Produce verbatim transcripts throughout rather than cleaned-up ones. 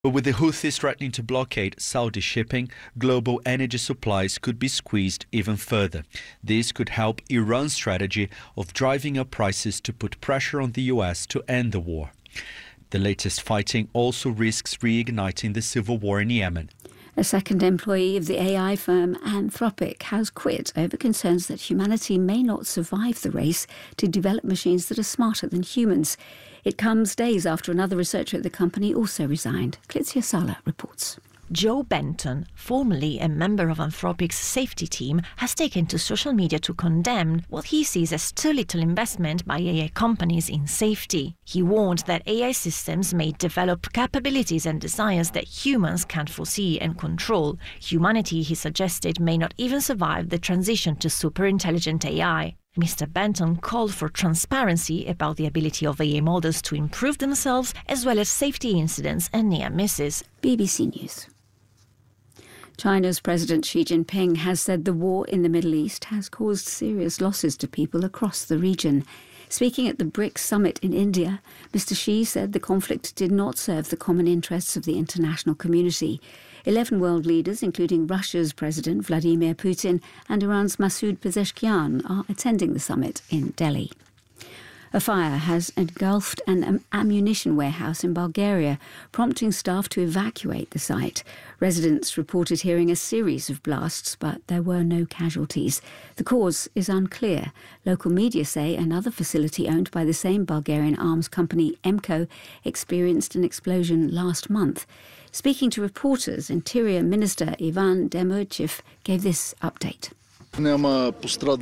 But with the Houthis threatening to blockade Saudi shipping, global energy supplies could be squeezed even further. This could help Iran's strategy of driving up prices to put pressure on the U S to end the war. The latest fighting also risks reigniting the civil war in Yemen. A second employee of the A I firm Anthropic has quit over concerns that humanity may not survive the race to develop machines that are smarter than humans. It comes days after another researcher at the company also resigned. Clitzia Sala reports. Joe Benton, formerly a member of Anthropic's safety team, has taken to social media to condemn what he sees as too little investment by A I companies in safety. He warned that A I systems may develop capabilities and desires that humans can't foresee and control. Humanity, he suggested, may not even survive the transition to superintelligent A I. Mister Benton called for transparency about the ability of A I models to improve themselves, as well as safety incidents and near misses. B B C News. China's President Xi Jinping has said the war in the Middle East has caused serious losses to people across the region. Speaking at the BRICS summit in India, Mister Xi said the conflict did not serve the common interests of the international community. Eleven world leaders, including Russia's President Vladimir Putin and Iran's Masoud Pezeshkian, are attending the summit in Delhi. A fire has engulfed an ammunition warehouse in Bulgaria, prompting staff to evacuate the site. Residents reported hearing a series of blasts, but there were no casualties. The cause is unclear. Local media say another facility owned by the same Bulgarian arms company, EMCO, experienced an explosion last month. Speaking to reporters, Interior Minister Ivan Demirchiv gave this update. The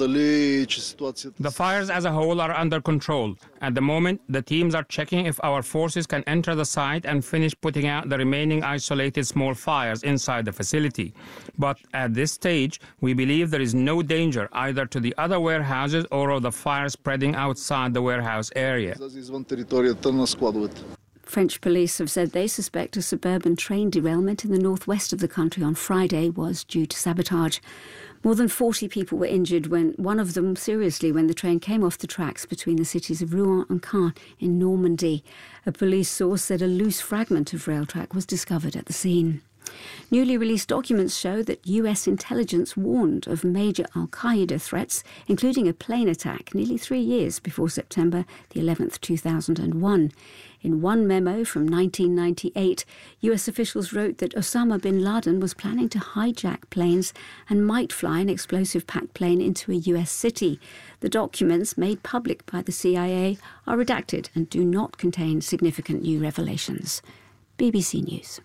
fires as a whole are under control. At the moment, the teams are checking if our forces can enter the site and finish putting out the remaining isolated small fires inside the facility. But at this stage, we believe there is no danger either to the other warehouses or of the fire spreading outside the warehouse area. French police have said they suspect a suburban train derailment in the northwest of the country on Friday was due to sabotage. More than forty people were injured, when one of them seriously when the train came off the tracks between the cities of Rouen and Caen in Normandy. A police source said a loose fragment of rail track was discovered at the scene. Newly released documents show that U S intelligence warned of major al-Qaeda threats, including a plane attack nearly three years before September the eleventh, two thousand one. In one memo from nineteen ninety-eight, U S officials wrote that Osama bin Laden was planning to hijack planes and might fly an explosive-packed plane into a U S city. The documents, made public by the C I A, are redacted and do not contain significant new revelations. B B C News.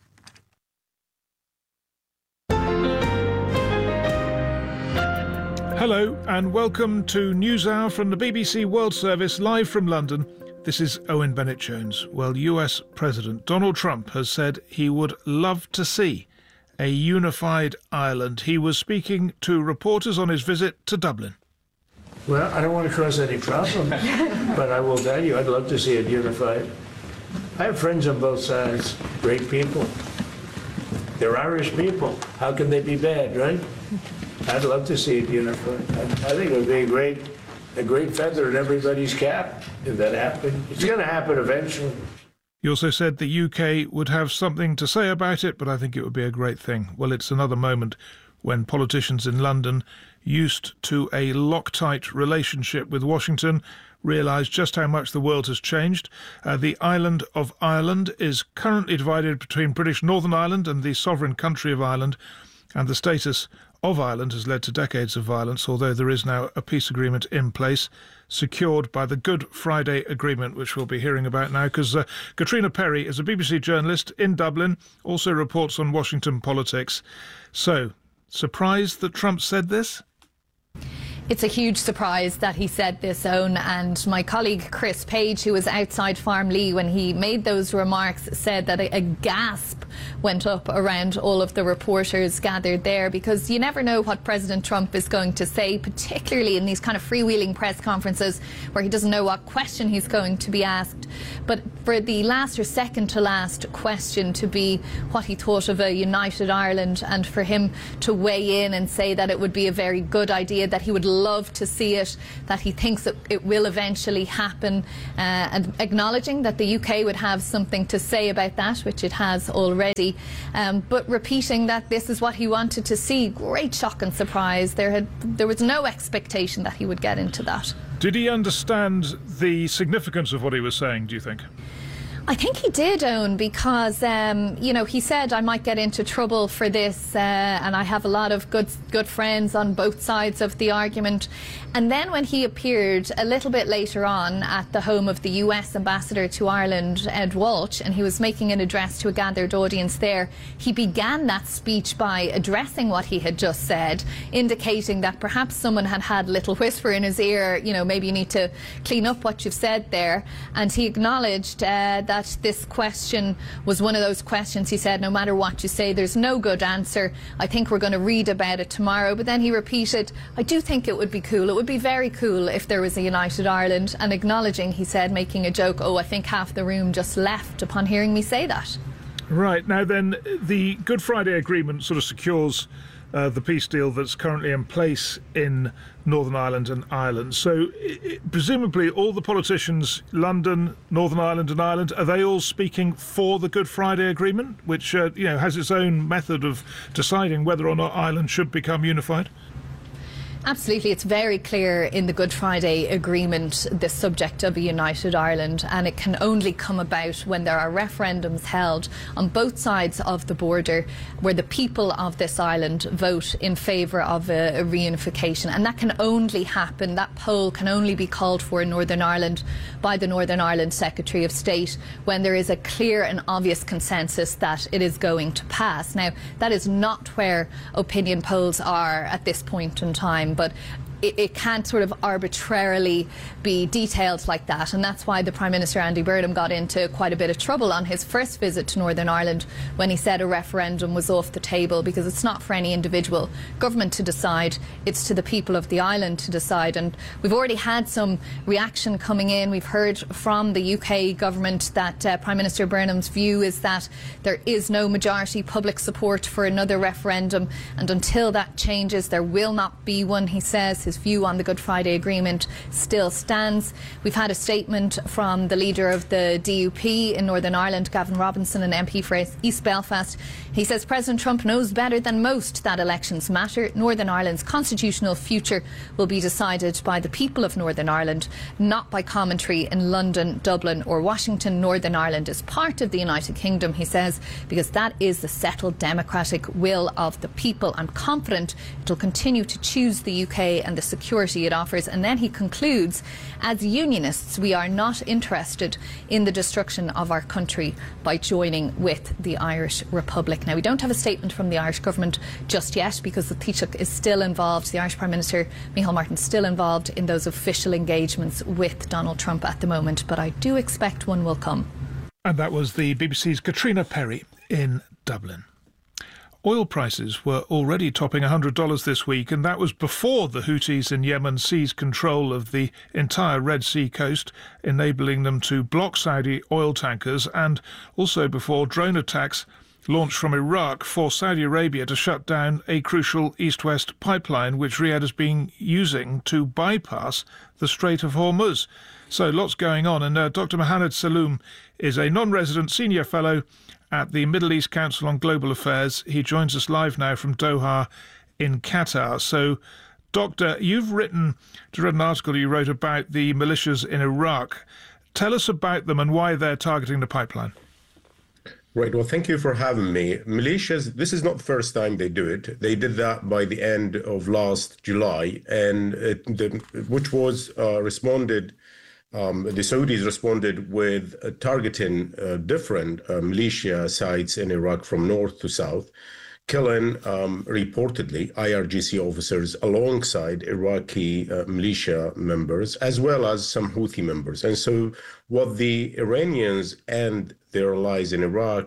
Hello and welcome to NewsHour from the B B C World Service, live from London. This is Owen Bennett-Jones. Well, U S President Donald Trump has said he would love to see a unified Ireland. He was speaking to reporters on his visit to Dublin. Well, I don't want to cause any problems, but I will tell you I'd love to see it unified. I have friends on both sides, great people. They're Irish people. How can they be bad, right? I'd love to see it unified. I, I think it would be a great, a great feather in everybody's cap if that happened. It's going to happen eventually. He also said the U K would have something to say about it, but I think it would be a great thing. Well, it's another moment when politicians in London, used to a Loctite relationship with Washington, realise just how much the world has changed. Uh, the island of Ireland is currently divided between British Northern Ireland and the sovereign country of Ireland, and the status of Ireland has led to decades of violence, although there is now a peace agreement in place, secured by the Good Friday Agreement, which we'll be hearing about now, because uh, Katrina Perry is a B B C journalist in Dublin, also reports on Washington politics. So, surprised that Trump said this? It's a huge surprise that he said this, Owen, and my colleague Chris Page, who was outside Farmlee when he made those remarks, said that a, a gasp went up around all of the reporters gathered there, because you never know what President Trump is going to say, particularly in these kind of freewheeling press conferences where he doesn't know what question he's going to be asked. But for the last or second to last question to be what he thought of a united Ireland, and for him to weigh in and say that it would be a very good idea, that he would love to see it, that he thinks that it will eventually happen, uh, and acknowledging that the U K would have something to say about that, which it has already, um, but repeating that this is what he wanted to see. Great shock and surprise. There had there was no expectation that he would get into that. Did he understand the significance of what he was saying, do you think? I think he did, Owen, because, um, you know, he said, I might get into trouble for this, uh, and I have a lot of good good friends on both sides of the argument. And then when he appeared a little bit later on at the home of the U S ambassador to Ireland, Ed Walsh, and he was making an address to a gathered audience there, he began that speech by addressing what he had just said, indicating that perhaps someone had had a little whisper in his ear, you know, maybe you need to clean up what you've said there. And he acknowledged uh, that that this question was one of those questions, he said, no matter what you say, there's no good answer. I think we're going to read about it tomorrow. But then he repeated, I do think it would be cool. It would be very cool if there was a united Ireland. And acknowledging, he said, making a joke, oh, I think half the room just left upon hearing me say that. Right. Now then, the Good Friday Agreement sort of secures Uh, the peace deal that's currently in place in Northern Ireland and Ireland. So it, presumably all the politicians, London, Northern Ireland and Ireland, are they all speaking for the Good Friday Agreement, which uh, you know, has its own method of deciding whether or not Ireland should become unified? Absolutely. It's very clear in the Good Friday Agreement the subject of a united Ireland, and it can only come about when there are referendums held on both sides of the border where the people of this island vote in favour of a, a reunification, and that can only happen, that poll can only be called for in Northern Ireland by the Northern Ireland Secretary of State when there is a clear and obvious consensus that it is going to pass. Now, that is not where opinion polls are at this point in time, but it, it can't sort of arbitrarily be detailed like that, and that's why the Prime Minister Andy Burnham got into quite a bit of trouble on his first visit to Northern Ireland when he said a referendum was off the table, because it's not for any individual government to decide, it's to the people of the island to decide. And we've already had some reaction coming in. We've heard from the U K government that uh, Prime Minister Burnham's view is that there is no majority public support for another referendum, and until that changes there will not be one, he says. His view on the Good Friday Agreement still stands. We've had a statement from the leader of the D U P in Northern Ireland, Gavin Robinson, an M P for East Belfast. He says President Trump knows better than most that elections matter. Northern Ireland's constitutional future will be decided by the people of Northern Ireland, not by commentary in London, Dublin or Washington. Northern Ireland is part of the United Kingdom, he says, because that is the settled democratic will of the people. I'm confident it will continue to choose the U K and the security it offers. And then he concludes, as unionists, we are not interested in the destruction of our country by joining with the Irish Republic. Now, we don't have a statement from the Irish government just yet because the Taoiseach is still involved, the Irish Prime Minister Micheál Martin is still involved in those official engagements with Donald Trump at the moment, but I do expect one will come. And that was the B B C's Katrina Perry in Dublin. Oil prices were already topping one hundred dollars this week, and that was before the Houthis in Yemen seized control of the entire Red Sea coast, enabling them to block Saudi oil tankers, and also before drone attacks launched from Iraq forced Saudi Arabia to shut down a crucial east-west pipeline which Riyadh has been using to bypass the Strait of Hormuz. So lots going on, and uh, Doctor Mohammed Saloom is a non-resident senior fellow at the Middle East Council on Global Affairs. He joins us live now from Doha in Qatar. So, Doctor, you've written, read an article you wrote about the militias in Iraq. Tell us about them and why they're targeting the pipeline. Right. Well, thank you for having me. Militias, this is not the first time they do it. They did that by the end of last July, and it, the, which was uh, responded, um, the Saudis responded with uh, targeting uh, different uh, militia sites in Iraq from north to south, killing um, reportedly I R G C officers alongside Iraqi uh, militia members, as well as some Houthi members. And so what the Iranians and their allies in Iraq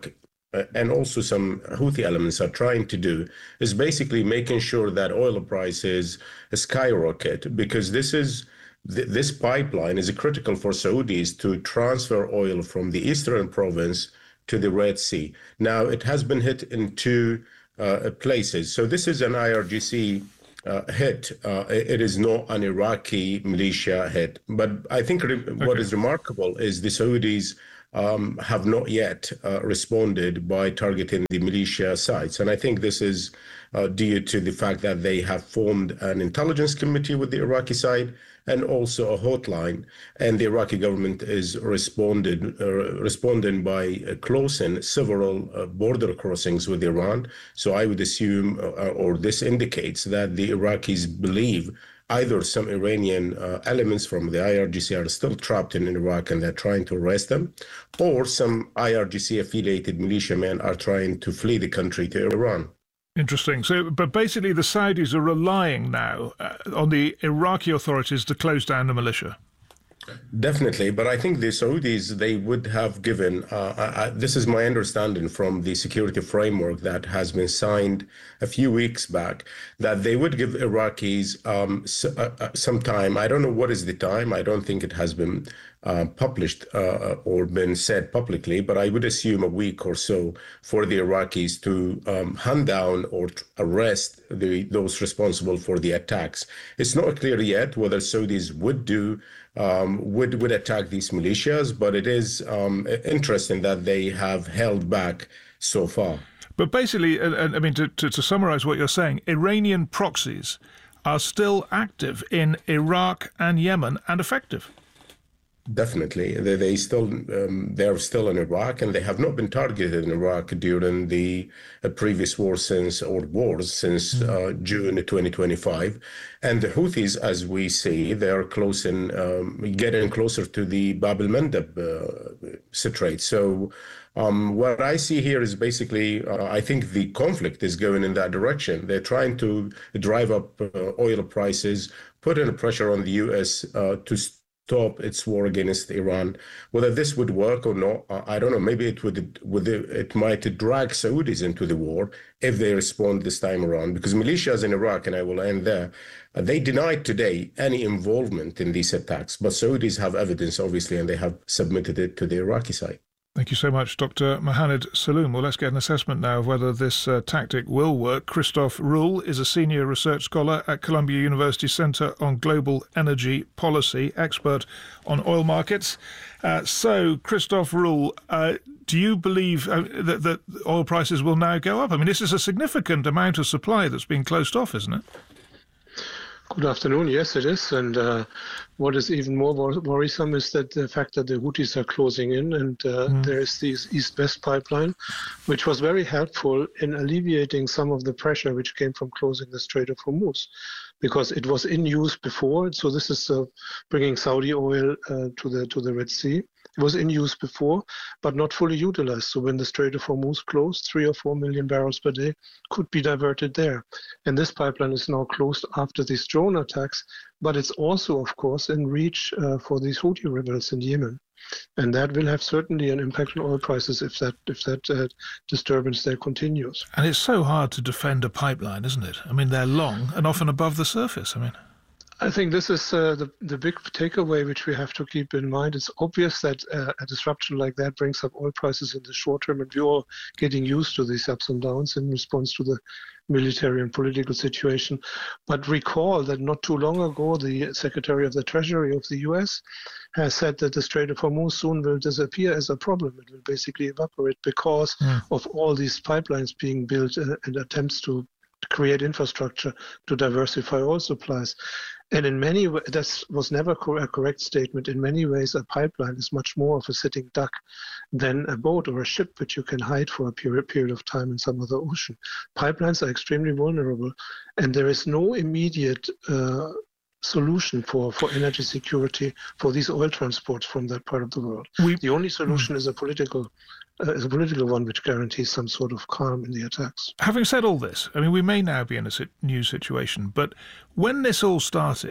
uh, and also some Houthi elements are trying to do is basically making sure that oil prices skyrocket, because this is th- this pipeline is critical for Saudis to transfer oil from the eastern province to the Red Sea. Now, it has been hit in two uh, places. So this is an I R G C uh, hit. Uh, it is not an Iraqi militia hit. But I think re- okay. what is remarkable is the Saudis um, have not yet uh, responded by targeting the militia sites. And I think this is uh, due to the fact that they have formed an intelligence committee with the Iraqi side and also a hotline, and the Iraqi government is responded uh, responding by uh, closing several uh, border crossings with Iran. So I would assume, uh, or this indicates that the Iraqis believe either some Iranian uh, elements from the I R G C are still trapped in Iraq and they're trying to arrest them, or some I R G C affiliated militiamen are trying to flee the country to Iran. Interesting. So, but basically the Saudis are relying now uh, on the Iraqi authorities to close down the militia. Definitely, but I think the Saudis, they would have given, uh, I, I, this is my understanding from the security framework that has been signed a few weeks back, that they would give Iraqis um, s- uh, uh, some time. I don't know what is the time. I don't think it has been uh, published uh, or been said publicly, but I would assume a week or so for the Iraqis to um, hunt down or t- arrest the, those responsible for the attacks. It's not clear yet whether Saudis would do Um, would would attack these militias, but it is um, interesting that they have held back so far. But basically, uh, I mean, to, to, to summarize what you're saying, Iranian proxies are still active in Iraq and Yemen and effective. Definitely, they, they still um, they're still in Iraq, and they have not been targeted in Iraq during the uh, previous war since or wars since uh, June twenty twenty-five. And the Houthis, as we see, they are close in um, getting closer to the Bab el-Mandeb uh, citrate. So. Um, what I see here is basically, uh, I think the conflict is going in that direction. They're trying to drive up uh, oil prices, put in pressure on the U S uh, to stop its war against Iran. Whether this would work or not, uh, I don't know. Maybe it would, would it might drag Saudis into the war if they respond this time around. Because militias in Iraq, and I will end there, uh, they denied today any involvement in these attacks. But Saudis have evidence, obviously, and they have submitted it to the Iraqi side. Thank you so much, Doctor Mohanad Saloom. Well, let's get an assessment now of whether this uh, tactic will work. Christophe Roule is a senior research scholar at Columbia University Centre on Global Energy Policy, expert on oil markets. Uh, so, Christophe Roule, uh, do you believe uh, that, that oil prices will now go up? I mean, this is a significant amount of supply that's being closed off, isn't it? Good afternoon. Yes, it is. And uh, what is even more wor- worrisome is that the fact that the Houthis are closing in, and uh, mm. there is this East-West pipeline, which was very helpful in alleviating some of the pressure which came from closing the Strait of Hormuz, because it was in use before. So this is uh, bringing Saudi oil uh, to the to the Red Sea. It was in use before, but not fully utilized. So when the Strait of Hormuz closed, three or four million barrels per day could be diverted there. And this pipeline is now closed after these drone attacks, but it's also, of course, in reach uh, for these Houthi rebels in Yemen. And that will have certainly an impact on oil prices if that if that uh, disturbance there continues. And it's so hard to defend a pipeline, isn't it? I mean, they're long and often above the surface. I mean, I think this is uh, the, the big takeaway which we have to keep in mind. It's obvious that uh, a disruption like that brings up oil prices in the short term, and we're all getting used to these ups and downs in response to the military and political situation. But recall that not too long ago, the Secretary of the Treasury of the U S has said that the Strait of Hormuz soon will disappear as a problem. It will basically evaporate because yeah. of all these pipelines being built uh, and attempts to create infrastructure to diversify oil supplies. And in many ways, that was never a correct statement. In many ways, a pipeline is much more of a sitting duck than a boat or a ship which you can hide for a period, period of time in some other ocean. Pipelines are extremely vulnerable, and there is no immediate uh, solution for, for energy security for these oil transports from that part of the world. We, the only solution mm. is a political uh, is a political one which guarantees some sort of calm in the attacks. Having said all this, I mean, we may now be in a sit- new situation, but when this all started,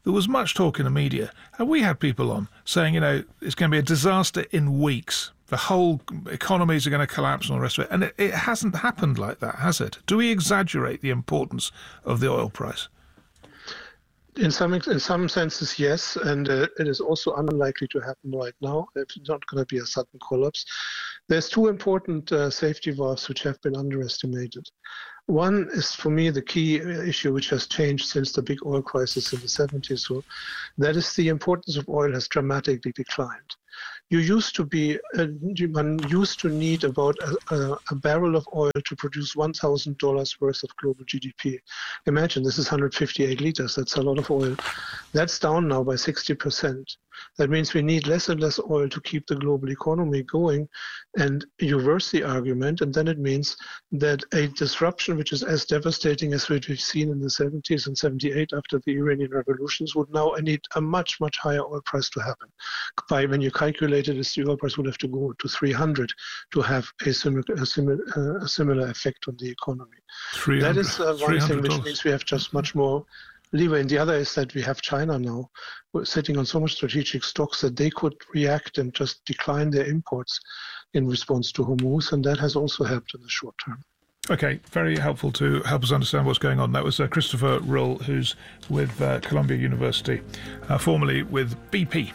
there was much talk in the media, and we had people on saying, you know, it's going to be a disaster in weeks. The whole economies are going to collapse and all the rest of it. And it, it hasn't happened like that, has it? Do we exaggerate the importance of the oil price? In some in some senses, yes, and uh, it is also unlikely to happen right now. It's not going to be a sudden collapse. There's two important uh, safety valves which have been underestimated. One is, for me, the key issue which has changed since the big oil crisis in the seventies. So that is the importance of oil has dramatically declined. You used to be, uh, one used to need about a, a, a barrel of oil to produce one thousand dollars worth of global G D P. Imagine, this is one hundred fifty-eight liters. That's a lot of oil. That's down now by sixty percent. That means we need less and less oil to keep the global economy going. And you reverse the argument, and then it means that a disruption which is as devastating as what we've seen in the seventies and seventy-eight after the Iranian revolutions would now need a much, much higher oil price to happen. By when you calculate it, the oil price would have to go to three hundred to have a similar, a similar, uh, a similar effect on the economy. That is uh, one thing, which means we have just much more leeway. And the other is that we have China now sitting on so much strategic stocks that they could react and just decline their imports in response to Hormuz, and that has also helped in the short term. Okay, very helpful to help us understand what's going on. That was uh, Christopher Rull, who's with uh, Columbia University, uh, formerly with B P.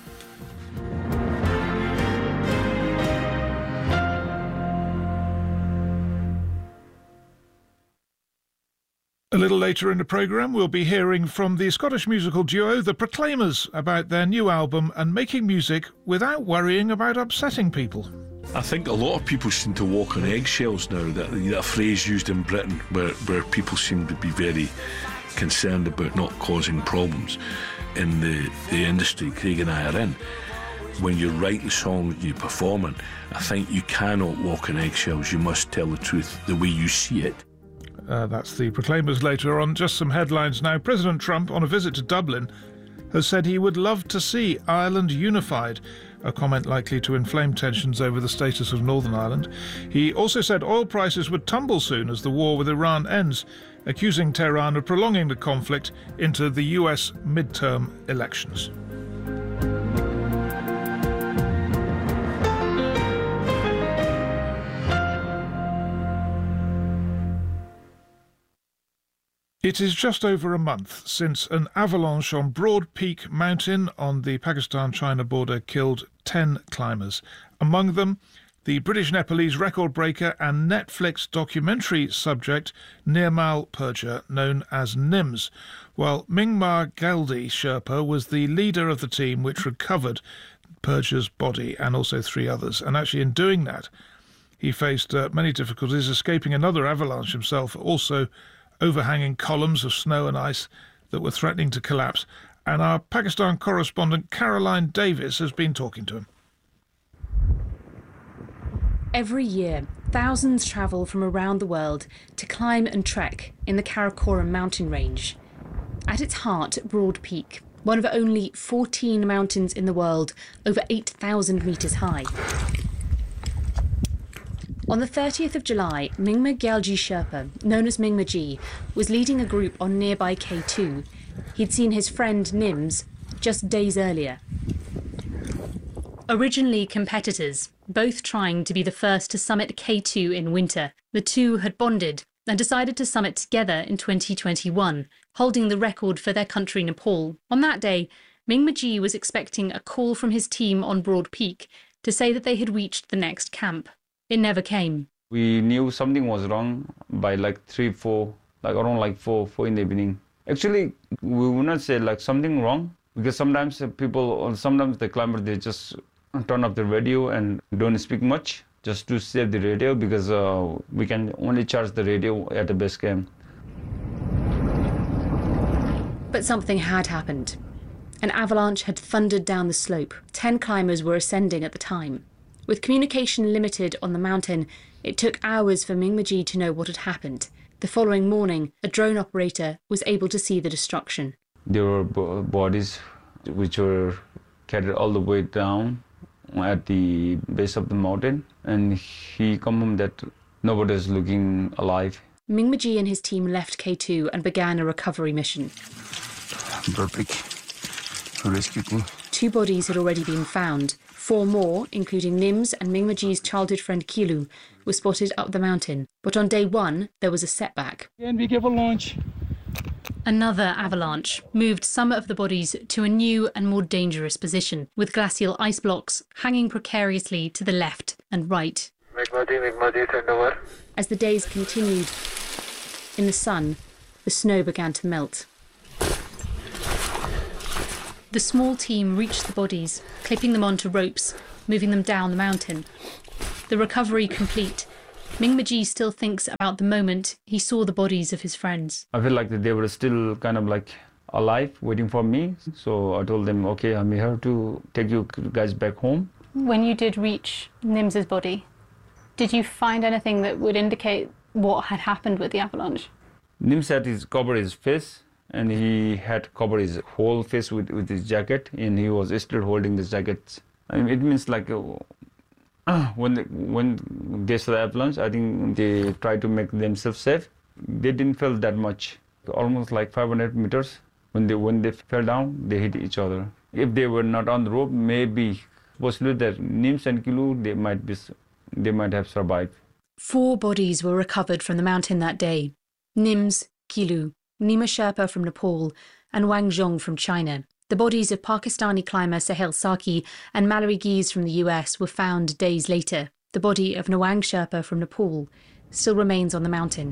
A little later in the programme, we'll be hearing from the Scottish musical duo The Proclaimers about their new album and making music without worrying about upsetting people. I think a lot of people seem to walk on eggshells now, that, that phrase used in Britain where, where people seem to be very concerned about not causing problems in the, the industry Craig and I are in. When you're writing songs and you're performing, I think you cannot walk on eggshells. You must tell the truth the way you see it. Uh, that's the Proclaimers later on. Just some headlines now. President Trump, on a visit to Dublin, has said he would love to see Ireland unified, a comment likely to inflame tensions over the status of Northern Ireland. He also said oil prices would tumble soon as the war with Iran ends, accusing Tehran of prolonging the conflict into the U S midterm elections. It is just over a month since an avalanche on Broad Peak Mountain on the Pakistan-China border killed ten climbers. Among them, the British-Nepalese record breaker and Netflix documentary subject Nirmal Purja, known as Nims, while Mingmar Galdi Sherpa was the leader of the team which recovered Purja's body and also three others. And actually in doing that, he faced uh, many difficulties, escaping another avalanche himself, also overhanging columns of snow and ice that were threatening to collapse. And our Pakistan correspondent Caroline Davis has been talking to him. Every year, thousands travel from around the world to climb and trek in the Karakoram mountain range. At its heart, Broad Peak, one of only fourteen mountains in the world over eight thousand metres high. On the thirtieth of July, Mingma Gyalji Sherpa, known as Mingma G, was leading a group on nearby K two. He'd seen his friend Nims just days earlier. Originally competitors, both trying to be the first to summit K two in winter, the two had bonded and decided to summit together in twenty twenty-one, holding the record for their country Nepal. On that day, Mingma G was expecting a call from his team on Broad Peak to say that they had reached the next camp. It never came. We knew something was wrong by like three, four, like around like four, four in the evening. Actually, we would not say like something wrong, because sometimes people, or sometimes the climber, they just turn off the radio and don't speak much, just to save the radio, because uh, we can only charge the radio at the base camp. But something had happened. An avalanche had thundered down the slope. Ten climbers were ascending at the time. With communication limited on the mountain, it took hours for Mingma G to know what had happened. The following morning, a drone operator was able to see the destruction. There were b- bodies which were carried all the way down at the base of the mountain, and he confirmed that nobody was looking alive. Mingma G and his team left K two and began a recovery mission. Broad Peak. to rescue too. Two bodies had already been found. Four more, including Nim's and Mingmaji's childhood friend Kilu, were spotted up the mountain. But on day one, there was a setback. And we gave a launch. Another avalanche moved some of the bodies to a new and more dangerous position, with glacial ice blocks hanging precariously to the left and right. Mingmaji, Mingmaji, send over. As the days continued, in the sun, the snow began to melt. The small team reached the bodies, clipping them onto ropes, moving them down the mountain. The recovery complete, Mingmaji still thinks about the moment he saw the bodies of his friends. I feel like they were still kind of like alive, waiting for me. So I told them, okay, I'm here to take you guys back home. When you did reach Nim's body, did you find anything that would indicate what had happened with the avalanche? Nim said he covered his face, and he had covered his whole face with, with his jacket, and he was still holding the jacket. I mean, it means like uh, when they, when they saw the avalanche, I think they tried to make themselves safe. They didn't feel that much, almost like five hundred meters. When they when they fell down, they hit each other. If they were not on the rope, maybe possibly that Nims and Kilu they might be they might have survived. Four bodies were recovered from the mountain that day: Nims, Kilu, Nima Sherpa from Nepal, and Wang Zhong from China. The bodies of Pakistani climber Sahel Saki and Mallory Gies from the U S were found days later. The body of Nwang Sherpa from Nepal still remains on the mountain.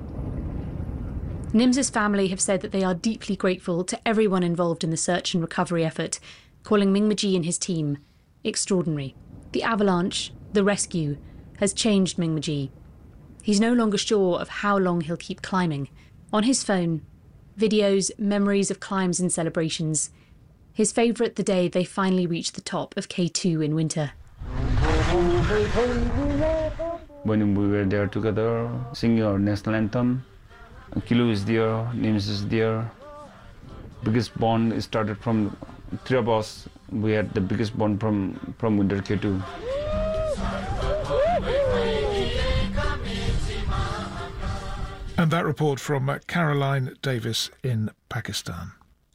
Nims's family have said that they are deeply grateful to everyone involved in the search and recovery effort, calling Mingmaji and his team extraordinary. The avalanche, the rescue, has changed Mingmaji. He's no longer sure of how long he'll keep climbing. On his phone, videos, memories of climbs and celebrations. His favourite the day they finally reached the top of K two in winter. When we were there together, singing our national anthem, Kilu is there, Nims is there. Biggest bond started from three of us. We had the biggest bond from, from winter K two. And that report from Caroline Davis in Pakistan.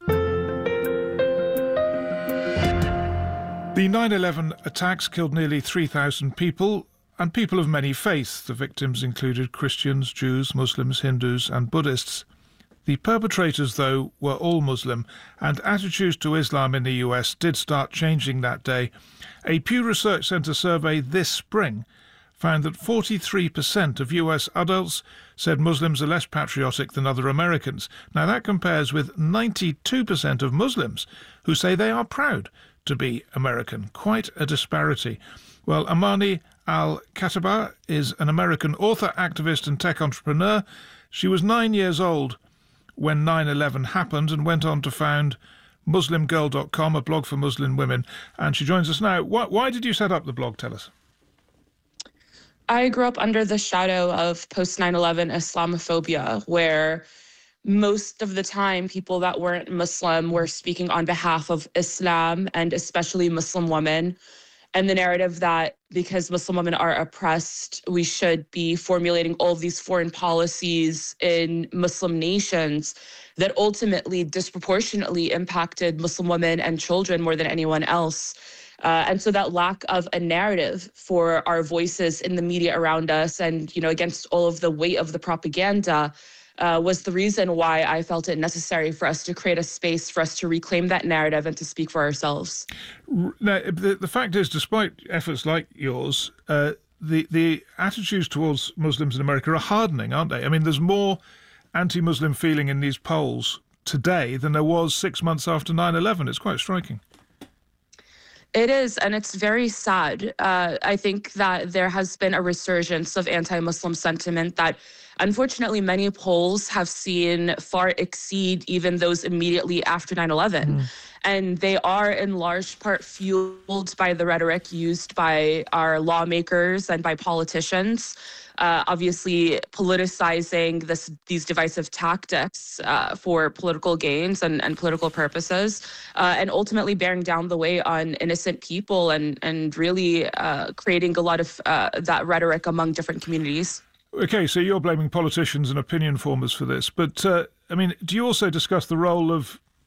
The nine eleven attacks killed nearly three thousand people, and people of many faiths. The victims included Christians, Jews, Muslims, Hindus and Buddhists. The perpetrators, though, were all Muslim, and attitudes to Islam in the U S did start changing that day. A Pew Research Centre survey this spring found that forty-three percent of U S adults said Muslims are less patriotic than other Americans. Now, that compares with ninety-two percent of Muslims who say they are proud to be American. Quite a disparity. Well, Amani Al-Kataba is an American author, activist and tech entrepreneur. She was nine years old when nine eleven happened and went on to found Muslim Girl dot com, a blog for Muslim women. And she joins us now. Why, why did you set up the blog? Tell us. I grew up under the shadow of post nine eleven Islamophobia, where most of the time people that weren't Muslim were speaking on behalf of Islam and especially Muslim women. And the narrative that because Muslim women are oppressed, we should be formulating all of these foreign policies in Muslim nations that ultimately disproportionately impacted Muslim women and children more than anyone else. Uh, and so that lack of a narrative for our voices in the media around us and, you know, against all of the weight of the propaganda uh, was the reason why I felt it necessary for us to create a space for us to reclaim that narrative and to speak for ourselves. Now, the, the fact is, despite efforts like yours, uh, the, the attitudes towards Muslims in America are hardening, aren't they? I mean, there's more anti-Muslim feeling in these polls today than there was six months after nine eleven. It's quite striking. It is, and it's very sad. Uh, I think that there has been a resurgence of anti-Muslim sentiment that unfortunately many polls have seen far exceed even those immediately after nine eleven. Mm. And they are in large part fueled by the rhetoric used by our lawmakers and by politicians. Uh, obviously politicizing this, these divisive tactics uh, for political gains and, and political purposes, uh, and ultimately bearing down the weight on innocent people and, and really uh, creating a lot of uh, that rhetoric among different communities. OK, so you're blaming politicians and opinion formers for this. But, uh, I mean, do you also discuss the role of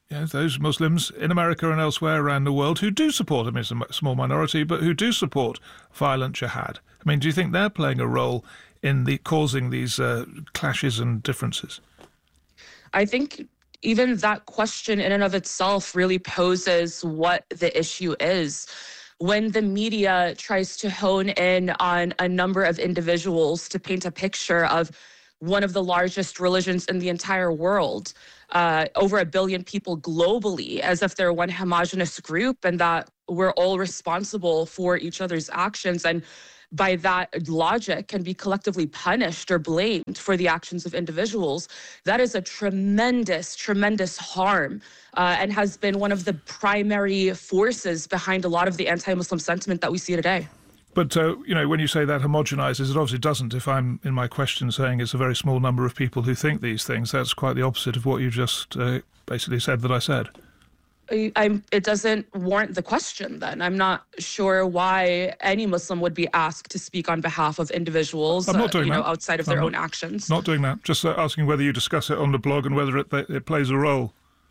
Yeah, those Muslims in America and elsewhere around the world who do support, I mean, it's a small minority, but who do support violent jihad. I mean, do you think they're playing a role in the causing these uh, clashes and differences? I think even that question in and of itself really poses what the issue is. When the media tries to hone in on a number of individuals to paint a picture of one of the largest religions in the entire world, uh, over a billion people globally, as if they're one homogenous group and that we're all responsible for each other's actions, and by that logic can be collectively punished or blamed for the actions of individuals, that is a tremendous, tremendous harm uh, and has been one of the primary forces behind a lot of the anti-Muslim sentiment that we see today. But, uh, you know, when you say that homogenises, it obviously doesn't. If I'm in my question saying it's a very small number of people who think these things, that's quite the opposite of what you just uh, basically said that I said. I, I'm, it doesn't warrant the question then. I'm not sure why any Muslim would be asked to speak on behalf of individuals I'm not doing uh, you know, that. outside of I'm their not, own actions. Not doing that. Just uh, asking whether you discuss it on the blog and whether it, it plays a role.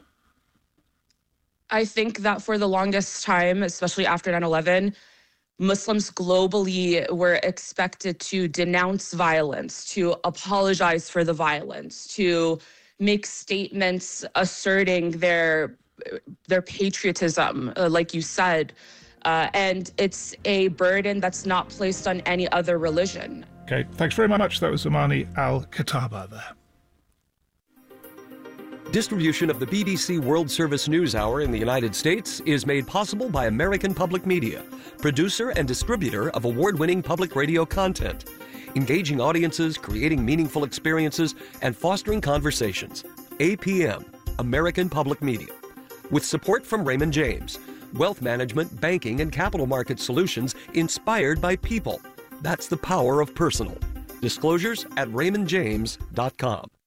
I think that for the longest time, especially after nine eleven, Muslims globally were expected to denounce violence, to apologize for the violence, to make statements asserting their their patriotism, uh, like you said. Uh, and it's a burden that's not placed on any other religion. Okay, thanks very much. That was Amani Al-Khattaba there. Distribution of the B B C World Service News Hour in the United States is made possible by American Public Media, producer and distributor of award-winning public radio content, engaging audiences, creating meaningful experiences, and fostering conversations. A P M, American Public Media. With support from Raymond James, wealth management, banking, and capital market solutions inspired by people. That's the power of personal. Disclosures at raymond james dot com.